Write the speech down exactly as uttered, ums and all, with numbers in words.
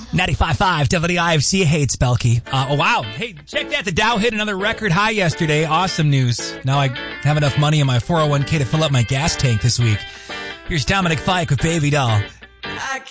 ninety-five point five W I F C hates Belky. Uh, oh, wow. Hey, check that. The Dow hit another record high yesterday. Awesome news. Now I have enough money in my four oh one k to fill up my gas tank this week. Here's Dominic Fike with Baby Doll.